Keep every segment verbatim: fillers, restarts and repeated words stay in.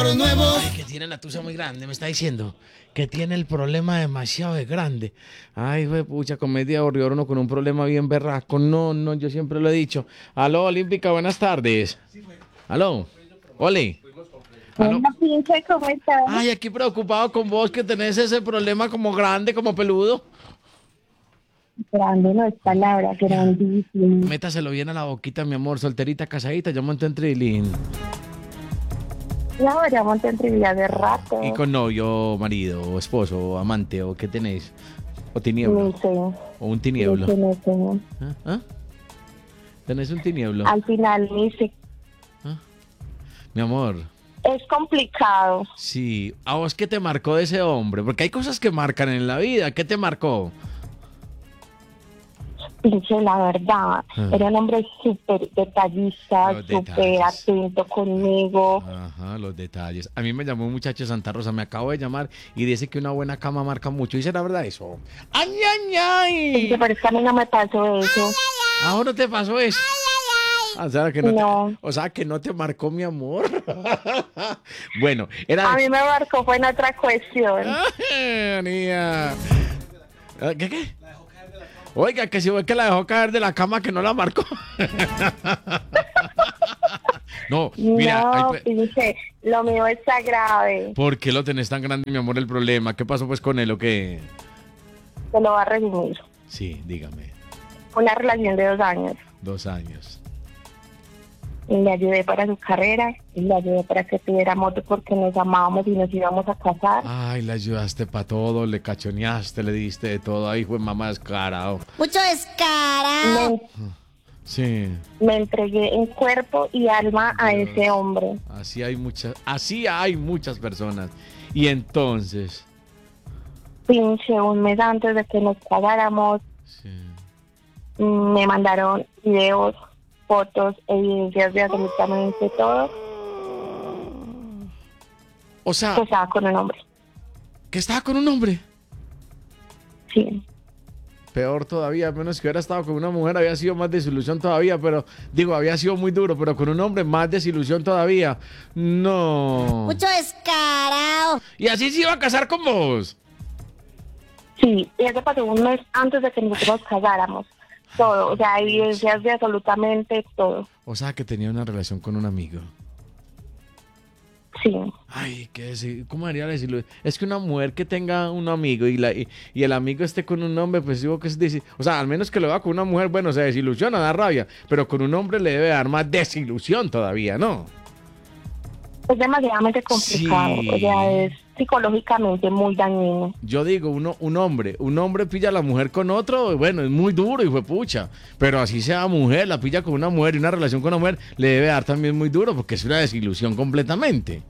carros nuevos. Ay, que tiene la tusa muy grande, me está diciendo. Que tiene el problema demasiado de grande. Ay, güey, pucha, comedia aburrido uno con un problema bien berraco. No, no, yo siempre lo he dicho. Aló, Olímpica, buenas tardes. Aló, Oli. Aló. Hola, pinche, ¿cómo estás? Ay, aquí preocupado con vos que tenés ese problema como grande, como peludo. Grande no es palabra, grandísimo. Métaselo bien a la boquita, mi amor. Solterita, casadita, yo monté en Trilín. No, ya monté en trivia de rato. ¿Y con novio, marido, esposo, amante o qué tenéis? ¿O tinieblo? No sé. ¿O un tinieblo? No sé, no sé. ¿Ah? ¿Ah? ¿Tenés un tinieblo? Al final, ni sé. ¿Ah? Mi amor. Es complicado. Sí. ¿A vos qué te marcó de ese hombre? Porque hay cosas que marcan en la vida. ¿Qué te marcó? Pinche, la verdad. Ah. Era un hombre súper detallista, Los súper detalles. atento conmigo. Ajá, los detalles. A mí me llamó un muchacho de Santa Rosa, me acabo de llamar y dice que una buena cama marca mucho. ¿Y será verdad eso? ¡Ay, ay, ay! Pinche, pero es que a mí no me pasó eso. ¿Ahora te pasó eso? Ah, o sea, que no, No. Te, o sea, que no te marcó mi amor. Bueno, era... A mí me marcó fue en otra cuestión. Ay, María. ¿Qué, qué? Oiga, que si fue que la dejó caer de la cama que no la marcó. No, mira. No, hay- pinche, lo mío está grave. ¿Por qué lo tenés tan grande, mi amor, el problema? ¿Qué pasó pues con él o qué? Te lo va a resumir. Sí, dígame. Una relación de dos años. Dos años. Y le ayudé para su carrera, y le ayudé para que tuviera moto porque nos amábamos y nos íbamos a casar. Ay, le ayudaste para todo, le cachoneaste, le diste de todo. Ay, fue mamá descarado. Mucho descarado. Me, Sí, me entregué en cuerpo y alma a Dios. ese hombre. así hay muchas, así hay muchas personas. Y entonces, Pinche, un mes antes de que nos casáramos, sí. me mandaron videos, fotos, evidencias de absolutamente todo. O sea, Que estaba con un hombre. que estaba con un hombre. Sí. Peor todavía, menos que hubiera estado con una mujer, había sido más desilusión todavía, pero digo, había sido muy duro, pero con un hombre más desilusión todavía. No. Mucho descarado. Y así se iba a casar con vos. Sí, y eso pasó un mes antes de que nosotros nos casáramos. Todo, o sea, evidencias de absolutamente todo. O sea, que tenía una relación con un amigo. Sí. Ay, qué decir, ¿cómo haría decirlo? Es que una mujer que tenga un amigo y, la, y, y el amigo esté con un hombre, pues digo que es desi- o sea, al menos que lo haga con una mujer, bueno, se desilusiona, da rabia, pero con un hombre le debe dar más desilusión todavía, ¿no? Es demasiadamente complicado, Sí. o sea, es psicológicamente muy dañino. Yo digo, uno, un hombre, un hombre pilla a la mujer con otro, bueno, es muy duro y fue pucha, pero así sea mujer, la pilla con una mujer y una relación con una mujer, le debe dar también muy duro porque es una desilusión completamente.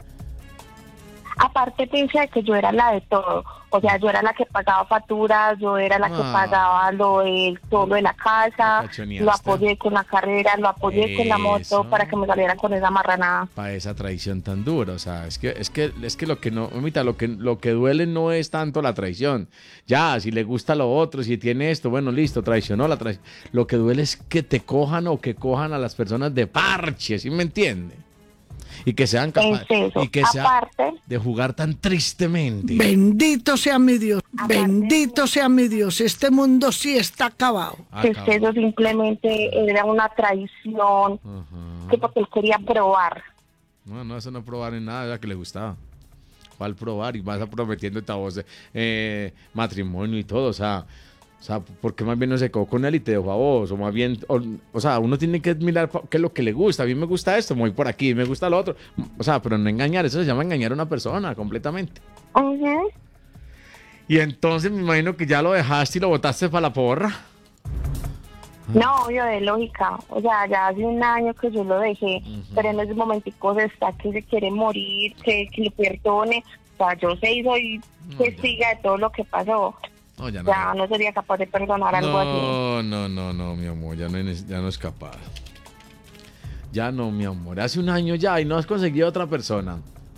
Aparte pensé que yo era la de todo, o sea, yo era la que pagaba facturas, yo era la que Ah. pagaba lo de, todo lo de la casa, Lo cachoneaste. lo apoyé con la carrera, lo apoyé con la moto Eso. para que me saliera con esa marranada. Para esa traición tan dura, o sea, es que es que es que lo que no, mamita, lo que lo que duele no es tanto la traición. Ya, si le gusta lo otro, si tiene esto, bueno, listo, traicionó la traición. Lo que duele es que te cojan o que cojan a las personas de parche, ¿sí me entiende? Y que sean capaces Es eso. y que sea Aparte, de jugar tan tristemente. Bendito sea mi Dios, Aparte- bendito sea mi Dios, este mundo sí está acabado. que Acabó. eso simplemente era una traición, Ajá. que porque él quería probar. No, no, eso no probar en nada, era que le gustaba. ¿Cuál probar? Y vas a prometiéndote a vos eh, matrimonio y todo, o sea, o sea, ¿por qué más bien no se quedó con él y te dejó a vos? O más bien, o, o sea, uno tiene que mirar pa- qué es lo que le gusta. A mí me gusta esto, me voy por aquí, me gusta lo otro. O sea, pero no engañar, eso se llama engañar a una persona completamente. Ujú. Y entonces me imagino que ya lo dejaste y lo botaste para la porra. No, obvio, de lógica. O sea, ya hace un año que yo lo dejé, pero en esos momenticos está que se quiere morir, que, que le perdone. O sea, yo sé y soy No, testiga de todo lo que pasó. No, ya no. Ya no sería capaz de perdonar algo así. No, no, no, no, mi amor, ya no, es- ya no es capaz. Ya no, mi amor. Hace un año ya y no has conseguido otra persona.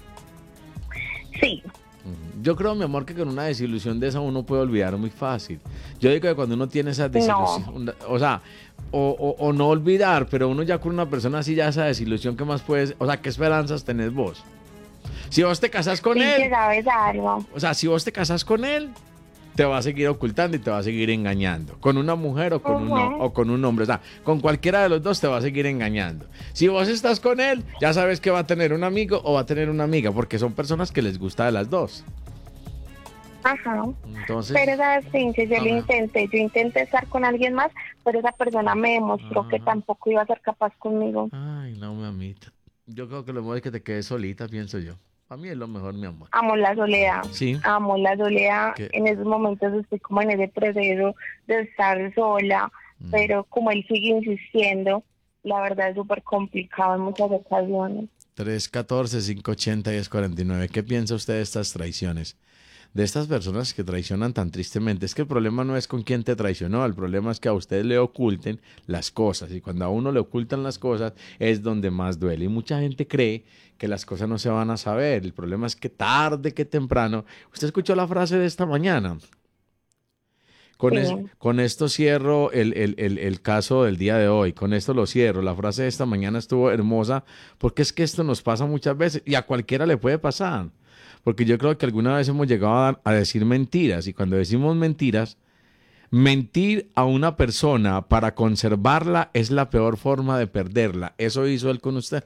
Sí, Ujú. Yo creo, mi amor, que con una desilusión de esa uno puede olvidar muy fácil. Yo digo que cuando uno tiene esa desilusión, o sea, o, o- o no olvidar, pero uno ya con una persona así, ya esa desilusión, ¿qué más puedes? O sea, ¿qué esperanzas tenés vos? Si vos te casas con Sí, que él, sabes algo. o sea, si vos te casas con él, te va a seguir ocultando y te va a seguir engañando. Con una mujer o con, Ujú. un, o con un hombre. O sea, con cualquiera de los dos te va a seguir engañando. Si vos estás con él, ya sabes que va a tener un amigo o va a tener una amiga, porque son personas que les gusta de las dos. Ajá. Entonces, Pero sabes, Pinche, yo Ajá. lo intenté, yo intenté estar con alguien más, pero esa persona me demostró que Ajá. tampoco iba a ser capaz conmigo. ay, no, mamita. Yo creo que lo mejor es que te quedes solita, pienso yo. A mí es lo mejor, mi amor. Amo la soledad, Sí. amo la soledad. ¿Qué? En esos momentos estoy como en ese proceso de estar sola, Mm. pero como él sigue insistiendo, la verdad es súper complicado en muchas ocasiones. tres uno cuatro, cinco ocho cero, diez cuarenta y nueve. ¿Qué piensa usted de estas traiciones? De estas personas que traicionan tan tristemente. Es que el problema no es con quién te traicionó, el problema es que a usted le oculten las cosas. Y cuando a uno le ocultan las cosas es donde más duele. Y mucha gente cree que las cosas no se van a saber. El problema es que tarde que temprano. ¿Usted escuchó la frase de esta mañana? Con, Sí. es- con esto cierro el, el- el- el caso del día de hoy, con esto lo cierro. La frase de esta mañana estuvo hermosa porque es que esto nos pasa muchas veces y a cualquiera le puede pasar. Porque yo creo que alguna vez hemos llegado a, a decir mentiras y cuando decimos mentiras, mentir a una persona para conservarla es la peor forma de perderla. ¿Eso hizo él con usted?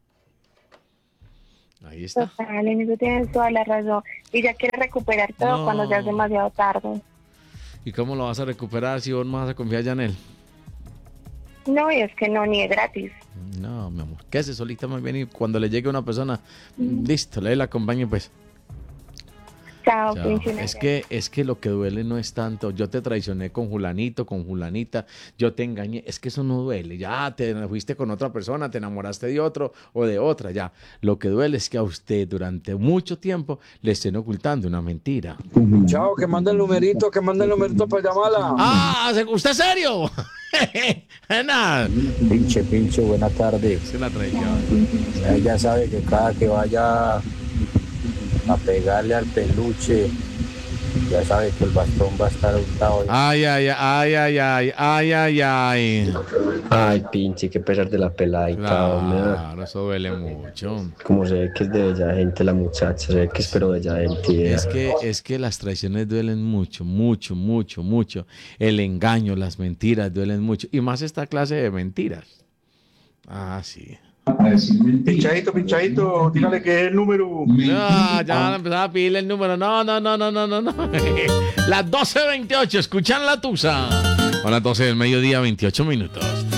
Ahí está. Total, en eso tienes toda la razón. Y ya quiere recuperar todo No. cuando ya es demasiado tarde. ¿Y cómo lo vas a recuperar si vos no vas a confiar ya en él? No, y es que no, ni es gratis. No, mi amor. Quédese solita más bien y cuando le llegue una persona, listo, le la acompañe pues. Chao, Chao. Pinche. Es que, es que lo que duele no es tanto, yo te traicioné con Julanito, con Julanita, yo te engañé, es que eso no duele, ya te fuiste con otra persona, te enamoraste de otro o de otra, ya. Lo que duele es que a usted durante mucho tiempo le estén ocultando una mentira. Chao, que manda el numerito, que manda el numerito para llamarla. ¡Ah! ¿Usted es serio? Nada. Pinche, pinche, buena tarde. Es una traición. Ella sabe que cada que vaya a pegarle al peluche, ya sabe que el bastón va a estar untado. Ay, ay, ay, ay, ay, ay, ay, ay. Ay, pinche, qué pesar de la peladita, hombre. Claro, eso duele mucho. Como se ve que es de bella gente la muchacha, se ve que espero bella gente. Es que, es que las traiciones duelen mucho, mucho, mucho, mucho. El engaño, las mentiras duelen mucho. Y más esta clase de mentiras. Ah, sí. Pinchadito, pinchadito, dígale que es el número. No, ya van a empezar a pedirle el número. No, no, no, no, no, no, no. Las doce veintiocho, escuchan la tusa. Son las doce del mediodía, veintiocho minutos.